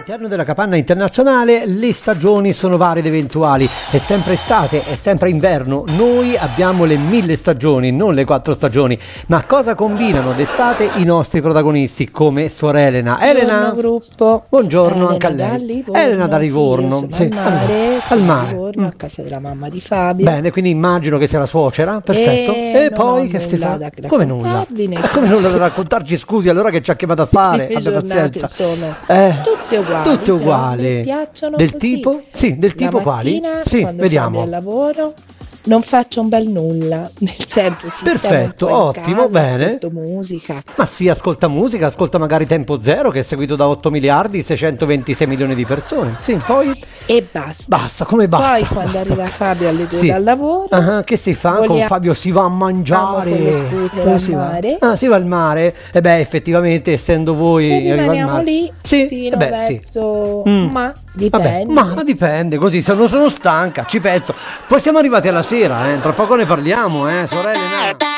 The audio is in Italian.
All'interno della capanna internazionale le stagioni sono varie ed eventuali, è sempre estate, è sempre inverno, noi abbiamo le 1000 stagioni, non le 4 stagioni, ma cosa combinano d'estate i nostri protagonisti come Suor Elena? Elena, Buongiorno gruppo. buongiorno Elena anche a da lei. Livorno. Elena da Livorno, Sì, io sono al mare, al sono a mare. Livorno, a casa della mamma di Fabio. Bene, quindi immagino che sia la suocera, perfetto. E non poi ho che si fa? nulla da Come nulla? raccontarvi, nel Come nulla senso da raccontarci? Scusi, allora che ci ha chiamato a fare? le Abbia giornate pazienza. sono tutte uguali, Tutte però uguali. mi piacciono Del così. tipo? Sì, del tipo La quali? mattina, Sì, quando vediamo. Fabio è al lavoro, non faccio un bel nulla, nel senso sistemo Perfetto, un po' in ottimo, casa, bene. ascolto musica. Ma sì, ascolta musica, ascolta magari Tempo Zero che è seguito da 8 miliardi 626 milioni di persone. Sì, poi E basta. basta, come basta? Poi quando Basta. arriva Fabio alle 2 Sì. dal lavoro, Ah, che si fa? Con vogliamo- Fabio si va a mangiare. Con lo scooter Come al si va? mare. Ah, si va al mare? E beh, effettivamente, essendo voi e arriva al rimaniamo mare. lì Sì, fino beh, sì. verso Mm. ma Vabbè, dipende. ma dipende, così se non sono stanca, ci penso. Poi siamo arrivati alla sera, tra poco ne parliamo, sorelle.